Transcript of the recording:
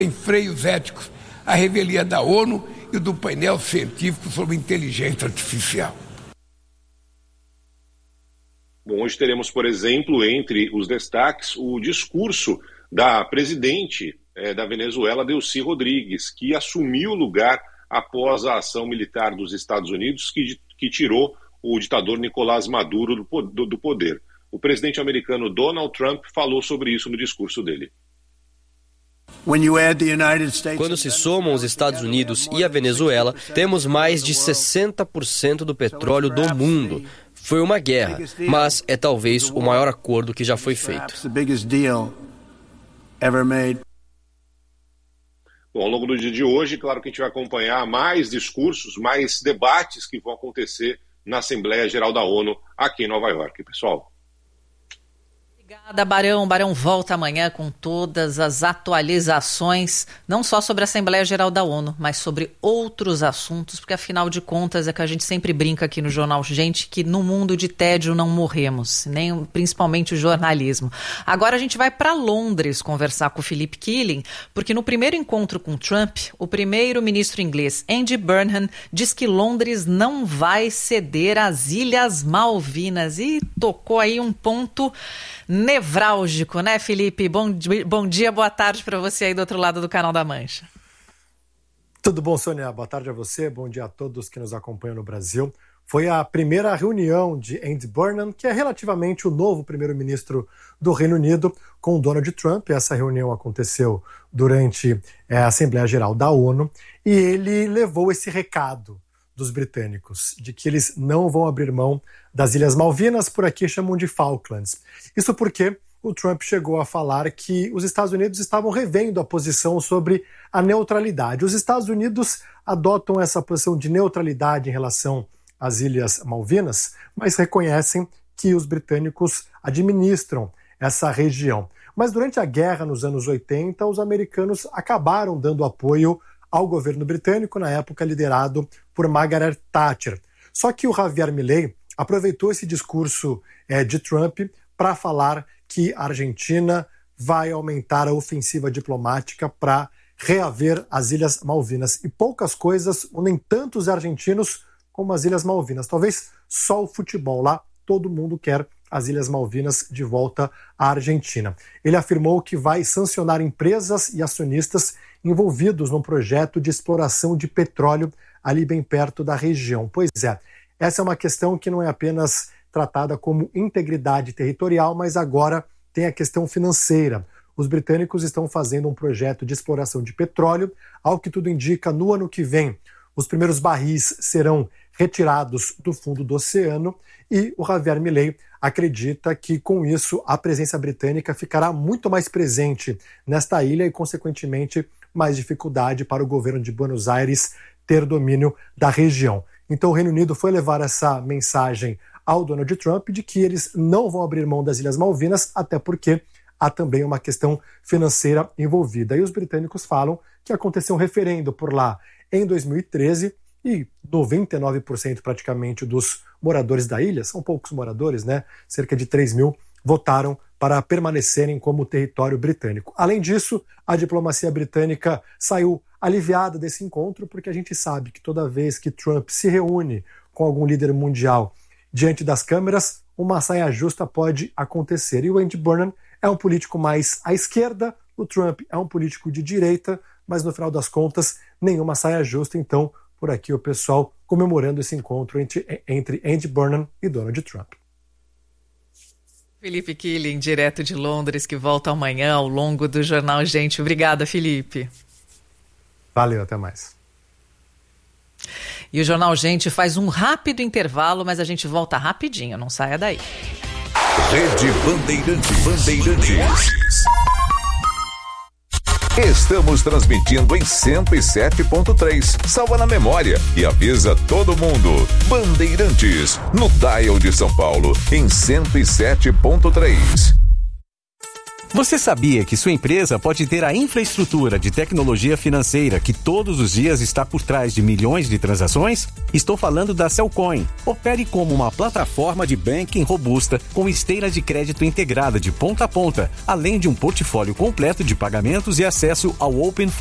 Em freios éticos, a revelia da ONU e do painel científico sobre inteligência artificial. Bom, hoje teremos, por exemplo, entre os destaques, o discurso da presidente da Venezuela, Delcy Rodrigues, que assumiu o lugar após a ação militar dos Estados Unidos que tirou o ditador Nicolás Maduro do poder. O presidente americano Donald Trump falou sobre isso no discurso dele. Quando se somam os Estados Unidos e a Venezuela, temos mais de 60% do petróleo do mundo. Foi uma guerra, mas é talvez o maior acordo que já foi feito. Bom, ao longo do dia de hoje, claro que a gente vai acompanhar mais discursos, mais debates que vão acontecer na Assembleia Geral da ONU aqui em Nova York, pessoal. Obrigada, Barão. Barão volta amanhã com todas as atualizações, não só sobre a Assembleia Geral da ONU, mas sobre outros assuntos, porque afinal de contas é que a gente sempre brinca aqui no Jornal Gente que no mundo de tédio não morremos, nem principalmente o jornalismo. Agora a gente vai para Londres conversar com o Philip Keeling, porque no primeiro encontro com Trump, o primeiro-ministro inglês Andy Burnham diz que Londres não vai ceder às Ilhas Malvinas e tocou aí um ponto nevrálgico, né, Felipe? Bom dia, boa tarde para você aí do outro lado do Canal da Mancha. Tudo bom, Sônia? Boa tarde a você, bom dia a todos que nos acompanham no Brasil. Foi a primeira reunião de Andy Burnham, que é relativamente o novo primeiro-ministro do Reino Unido, com Donald Trump. Essa reunião aconteceu durante a Assembleia Geral da ONU e ele levou esse recado dos britânicos, de que eles não vão abrir mão das Ilhas Malvinas, por aqui chamam de Falklands. Isso porque o Trump chegou a falar que os Estados Unidos estavam revendo a posição sobre a neutralidade. Os Estados Unidos adotam essa posição de neutralidade em relação às Ilhas Malvinas, mas reconhecem que os britânicos administram essa região. Mas durante a guerra, nos anos 80, os americanos acabaram dando apoio ao governo britânico, na época liderado por Margaret Thatcher. Só que o Javier Milei aproveitou esse discurso de Trump para falar que a Argentina vai aumentar a ofensiva diplomática para reaver as Ilhas Malvinas. E poucas coisas unem tanto os argentinos como as Ilhas Malvinas. Talvez só o futebol. Lá todo mundo quer as Ilhas Malvinas de volta à Argentina. Ele afirmou que vai sancionar empresas e acionistas envolvidos num projeto de exploração de petróleo ali bem perto da região. Pois é, essa é uma questão que não é apenas tratada como integridade territorial, mas agora tem a questão financeira. Os britânicos estão fazendo um projeto de exploração de petróleo, ao que tudo indica, no ano que vem, os primeiros barris serão retirados do fundo do oceano e o Javier Milei acredita que, com isso, a presença britânica ficará muito mais presente nesta ilha e, consequentemente, mais dificuldade para o governo de Buenos Aires ter domínio da região. Então, o Reino Unido foi levar essa mensagem ao Donald Trump de que eles não vão abrir mão das Ilhas Malvinas, até porque há também uma questão financeira envolvida. E os britânicos falam que aconteceu um referendo por lá em 2013 e 99% praticamente dos moradores da ilha, são poucos moradores, né? Cerca de 3 mil votaram para permanecerem como território britânico. Além disso, a diplomacia britânica saiu aliviada desse encontro, porque a gente sabe que toda vez que Trump se reúne com algum líder mundial diante das câmeras, uma saia justa pode acontecer. E o Andy Burnham é um político mais à esquerda, o Trump é um político de direita, mas no final das contas, nenhuma saia justa. Então, por aqui o pessoal comemorando esse encontro entre Andy Burnham e Donald Trump. Felipe Keeling, direto de Londres, que volta amanhã ao longo do Jornal Gente. Obrigada, Felipe. Valeu, até mais. E o Jornal Gente faz um rápido intervalo, mas a gente volta rapidinho, não saia daí. Rede Bandeirantes. Estamos transmitindo em 107.3. Salva na memória e avisa todo mundo. Bandeirantes, no dial de São Paulo, em 107.3. Você sabia que sua empresa pode ter a infraestrutura de tecnologia financeira que todos os dias está por trás de milhões de transações? Estou falando da Cellcoin. Opere como uma plataforma de banking robusta com esteira de crédito integrada de ponta a ponta, além de um portfólio completo de pagamentos e acesso ao Open